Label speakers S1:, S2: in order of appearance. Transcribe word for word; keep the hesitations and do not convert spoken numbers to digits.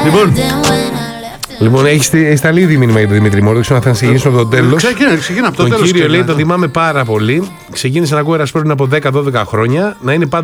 S1: Λοιπόν,
S2: Λοιπόν, έχει σταλεί ήδη μήνυμα για τον Δημήτρη Μόρο. Θα ξεκινήσουμε από το τέλος.
S1: ξεκινά, ξεκινά από το
S2: Τον
S1: τέλος.
S2: κύριο λέει: Το θυμάμαι πάρα πολύ. Ξεκίνησα να ακούω Ερασπόρ πριν από δέκα δώδεκα χρόνια. Να είναι πάντα